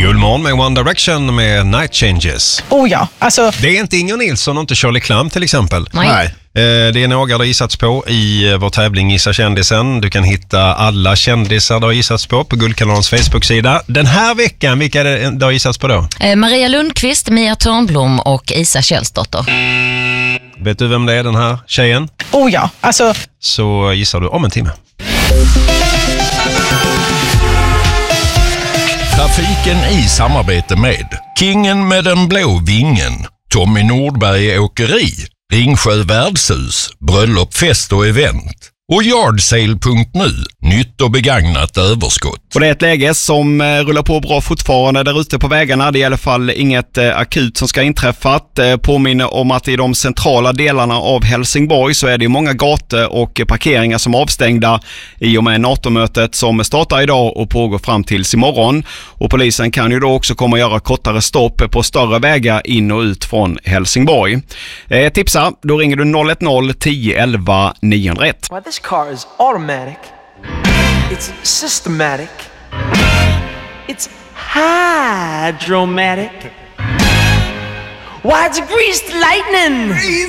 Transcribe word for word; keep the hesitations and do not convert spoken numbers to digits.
Fullmån med One Direction med Night Changes. Oh ja, alltså... Det är inte Inger Nilsson och inte Shirley Clamp till exempel. Nej. Nej. Det är några du har gissats på i vår tävling Gissa kändisen. Du kan hitta alla kändisar du har gissats på på Guldkanalens Facebook-sida. Den här veckan, vilka är det du har gissats på då? Eh, Maria Lundqvist, Mia Törnblom och Isa Källsdotter. Vet du vem det är, den här tjejen? Oh ja, alltså... Så gissar du om en timme. Trafiken i samarbete med Kingen med den blå vingen, Tommy Nordberg Åkeri, Ringsjö Värdshus, Bröllop, fest och event och Yardsale punkt nu, nytt och begagnat överskott. Och det är ett läge som eh, rullar på bra fortfarande där ute på vägarna. Det är i alla fall inget eh, akut som ska inträffat. Eh, påminner om att i de centrala delarna av Helsingborg så är det många gator och parkeringar som är avstängda i och med NATO-mötet som startar idag och pågår fram tills imorgon. Och polisen kan ju då också komma att göra kortare stopp på större vägar in och ut från Helsingborg. Eh, tipsa, då ringer du noll ett noll tio elva niohundraett. Why, this car is automatic. It's systematic. It's hydromatic. Why, it's greased lightning.